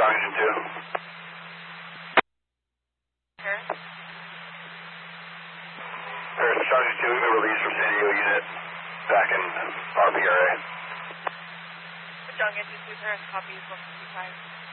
Engine 2. Paris? Paris, Charge 2, we've been released from San Diego unit back in RPRA. John Engine 2, Paris, copy 155.